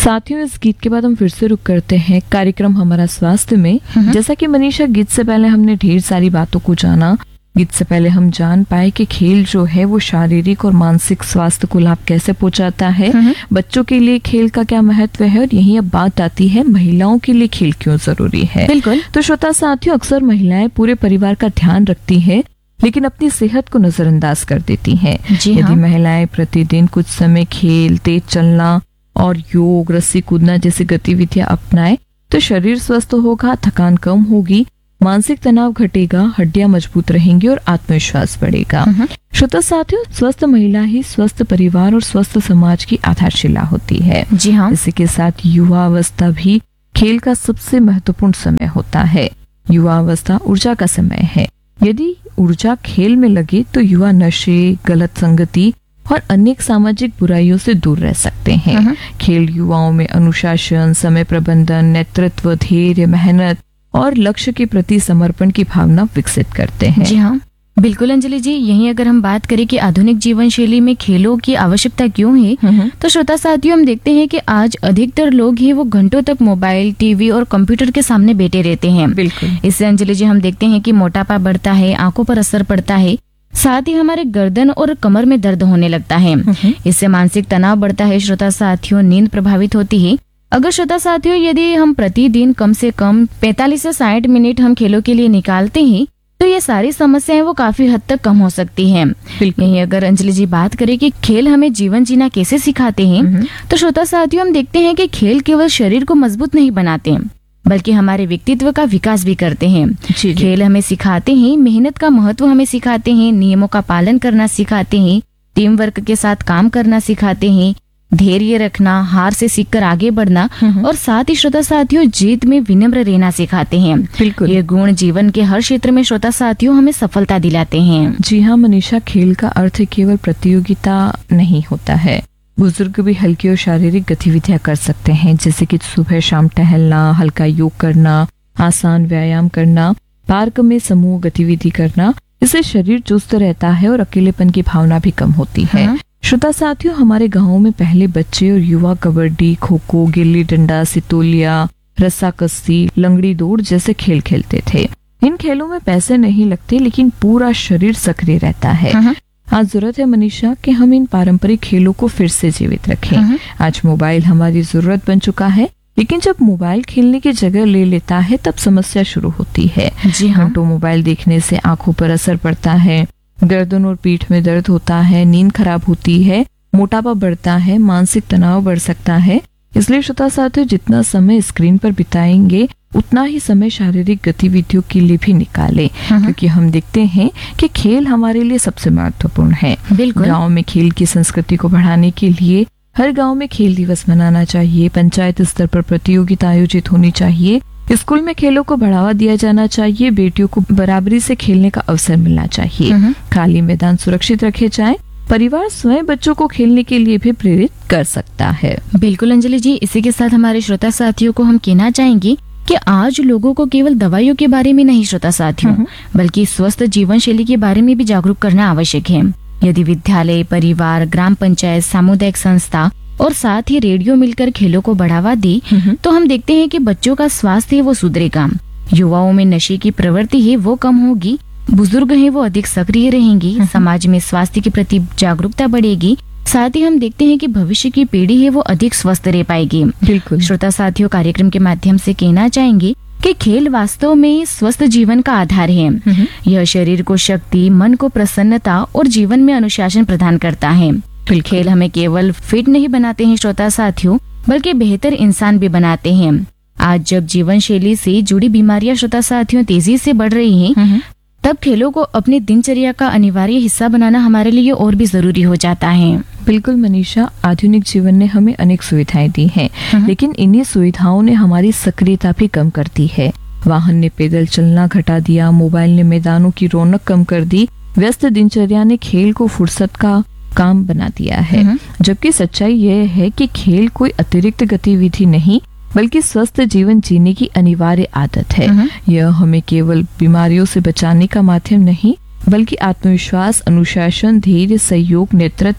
साथियों, इस गीत के बाद हम फिर से रुक करते हैं कार्यक्रम हमारा स्वास्थ्य में। जैसा कि मनीषा, गीत से पहले हमने ढेर सारी बातों को जाना। गीत से पहले हम जान पाए कि खेल जो है वो शारीरिक और मानसिक स्वास्थ्य को लाभ कैसे पहुंचाता है, बच्चों के लिए खेल का क्या महत्व है, और यही अब बात आती है महिलाओं के लिए खेल क्यों जरूरी है। बिल्कुल। तो श्रोता साथियों, अक्सर महिलाएं पूरे परिवार का ध्यान रखती है लेकिन अपनी सेहत को नजरअंदाज कर देती हैं। यदि महिलाएं प्रतिदिन कुछ समय खेल, तेज चलना और योग, रस्सी कूदना जैसी गतिविधियां अपनाएं तो शरीर स्वस्थ होगा, थकान कम होगी, मानसिक तनाव घटेगा, हड्डियां मजबूत रहेंगी और आत्मविश्वास बढ़ेगा। श्रोता साथियों, स्वस्थ महिला ही स्वस्थ परिवार और स्वस्थ समाज की आधारशिला होती है। जी हाँ। इसी के साथ युवा अवस्था भी खेल का सबसे महत्वपूर्ण समय होता है। युवा अवस्था ऊर्जा का समय है। यदि ऊर्जा खेल में लगे तो युवा नशे, गलत संगति और अनेक सामाजिक बुराइयों से दूर रह सकते हैं। खेल युवाओं में अनुशासन, समय प्रबंधन, नेतृत्व, धैर्य, मेहनत और लक्ष्य के प्रति समर्पण की भावना विकसित करते हैं। जी हाँ, बिल्कुल अंजलि जी। यहीं अगर हम बात करें कि आधुनिक जीवन शैली में खेलों की आवश्यकता क्यों है, तो श्रोता साथियों, हम देखते हैं कि आज अधिकतर लोग ही वो घंटों तक मोबाइल, टीवी और कंप्यूटर के सामने बैठे रहते हैं। बिल्कुल। इससे अंजलि जी हम देखते हैं कि मोटापा बढ़ता है, आंखों पर असर पड़ता है, साथ ही हमारे गर्दन और कमर में दर्द होने लगता है। इससे मानसिक तनाव बढ़ता है। श्रोता साथियों, नींद प्रभावित होती है। अगर श्रोता साथियों, यदि हम प्रतिदिन कम से कम 45 से 60 मिनट हम खेलों के लिए निकालते हैं तो ये सारी समस्याएं वो काफी हद तक कम हो सकती हैं। यही अगर अंजलि जी बात करें कि खेल हमें जीवन जीना कैसे सिखाते हैं, तो श्रोता साथियों, हम देखते हैं कि खेल केवल शरीर को मजबूत नहीं बनाते बल्कि हमारे व्यक्तित्व का विकास भी करते हैं। खेल हमें सिखाते हैं मेहनत का महत्व, हमें सिखाते हैं नियमों का पालन करना सिखाते हैं, टीम वर्क के साथ काम करना सिखाते हैं, धैर्य रखना, हार से सीखकर आगे बढ़ना और साथ ही श्रोता साथियों जीत में विनम्र रहना सिखाते हैं। बिल्कुल। ये गुण जीवन के हर क्षेत्र में श्रोता साथियों हमें सफलता दिलाते हैं। जी हाँ मनीषा, खेल का अर्थ केवल प्रतियोगिता नहीं होता है। बुजुर्ग भी हल्की और शारीरिक गतिविधियां कर सकते हैं, जैसे कि सुबह शाम टहलना, हल्का योग करना, आसान व्यायाम करना, पार्क में समूह गतिविधि करना। इससे शरीर चुस्त रहता है और अकेलेपन की भावना भी कम होती है। श्रोता साथियों, हमारे गाँव में पहले बच्चे और युवा कबड्डी, खो खो, गिल्ली डंडा, सितोलिया, रस्साकस्सी, लंगड़ी दौड़ जैसे खेल खेलते थे। इन खेलों में पैसे नहीं लगते लेकिन पूरा शरीर सक्रिय रहता है। आज जरूरत है मनीषा कि हम इन पारंपरिक खेलों को फिर से जीवित रखें। आज मोबाइल हमारी जरूरत बन चुका है, लेकिन जब मोबाइल खेलने की जगह ले लेता है तब समस्या शुरू होती है। घंटों मोबाइल देखने से आंखों पर असर पड़ता है, गर्दन और पीठ में दर्द होता है, नींद खराब होती है, मोटापा बढ़ता है, मानसिक तनाव बढ़ सकता है। इसलिए श्रोता साथियों, जितना समय स्क्रीन पर बिताएंगे उतना ही समय शारीरिक गतिविधियों के लिए भी निकालें, क्योंकि हम देखते हैं कि खेल हमारे लिए सबसे महत्वपूर्ण है। गांव में खेल की संस्कृति को बढ़ाने के लिए हर गांव में खेल दिवस मनाना चाहिए, पंचायत स्तर पर प्रतियोगिता आयोजित होनी चाहिए, स्कूल में खेलों को बढ़ावा दिया जाना चाहिए, बेटियों को बराबरी से खेलने का अवसर मिलना चाहिए, खाली मैदान सुरक्षित रखे जाएं, परिवार स्वयं बच्चों को खेलने के लिए भी प्रेरित कर सकता है। बिल्कुल अंजलि जी, इसी के साथ हमारे श्रोता साथियों को हम कहना चाहेंगे कि आज लोगों को केवल दवाइयों के बारे में नहीं श्रोता साथियों, बल्कि स्वस्थ जीवन शैली के बारे में भी जागरूक करना आवश्यक है। यदि विद्यालय, परिवार, ग्राम पंचायत, सामुदायिक संस्था और साथ ही रेडियो मिलकर खेलों को बढ़ावा दी तो हम देखते हैं कि बच्चों का स्वास्थ्य है वो सुधरेगा, युवाओं में नशे की प्रवृत्ति है वो कम होगी, बुजुर्ग हैं वो अधिक सक्रिय रहेंगी, समाज में स्वास्थ्य के प्रति जागरूकता बढ़ेगी, साथ ही हम देखते हैं कि भविष्य की पीढ़ी है वो अधिक स्वस्थ रह पाएगी। बिल्कुल। श्रोता साथियों, कार्यक्रम के माध्यम से कहना चाहेंगे कि खेल वास्तव में स्वस्थ जीवन का आधार है। यह शरीर को शक्ति, मन को प्रसन्नता और जीवन में अनुशासन प्रदान करता है। खेल हमें केवल फिट नहीं बनाते हैं श्रोता साथियों, बल्कि बेहतर इंसान भी बनाते हैं। आज जब जीवन शैली से जुड़ी बीमारियां श्रोता साथियों तेजी से बढ़ रही हैं, तब खेलों को अपनी दिनचर्या का अनिवार्य हिस्सा बनाना हमारे लिए और भी जरूरी हो जाता है। बिल्कुल मनीषा, आधुनिक जीवन ने हमें अनेक सुविधाएं दी हैं, लेकिन इन्हीं सुविधाओं ने हमारी सक्रियता भी कम कर दी है। वाहन ने पैदल चलना घटा दिया, मोबाइल ने मैदानों की रौनक कम कर दी, व्यस्त दिनचर्या ने खेल को फुर्सत का काम बना दिया है। जबकि सच्चाई यह है कि खेल कोई अतिरिक्त गतिविधि नहीं बल्कि स्वस्थ जीवन जीने की अनिवार्य आदत है। यह हमें केवल बीमारियों से बचाने का माध्यम नहीं बल्कि आत्मविश्वास, अनुशासन, धैर्य, सहयोग, नेतृत्व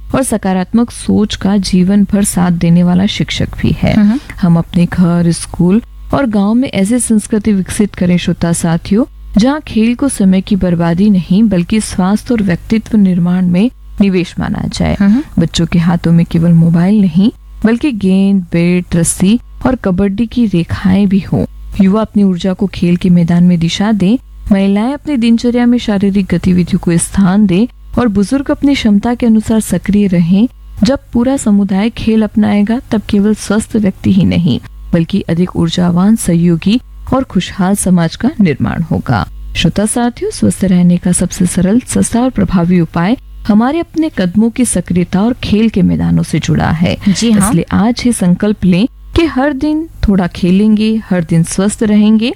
और सकारात्मक सोच का जीवन भर साथ देने वाला शिक्षक भी है। हम अपने घर, स्कूल और गांव में ऐसी संस्कृति विकसित करें श्रोता साथियों, जहां खेल को समय की बर्बादी नहीं बल्कि स्वास्थ्य और व्यक्तित्व निर्माण में निवेश माना जाए। बच्चों के हाथों में केवल मोबाइल नहीं बल्कि गेंद, बैट, रस्सी और कबड्डी की रेखाएं भी हों। युवा अपनी ऊर्जा को खेल के मैदान में दिशा दें, महिलाएं अपनी दिनचर्या में शारीरिक गतिविधियों को स्थान दें और बुजुर्ग अपनी क्षमता के अनुसार सक्रिय रहें। जब पूरा समुदाय खेल अपनाएगा तब केवल स्वस्थ व्यक्ति ही नहीं बल्कि अधिक ऊर्जावान, सहयोगी और खुशहाल समाज का निर्माण होगा। श्रोता साथियों, स्वस्थ रहने का सबसे सरल, सस्ता और प्रभावी उपाय हमारे अपने कदमों की सक्रियता और खेल के मैदानों से जुड़ा है। जी हाँ। इसलिए आज ही संकल्प लें कि हर दिन थोड़ा खेलेंगे, हर दिन स्वस्थ रहेंगे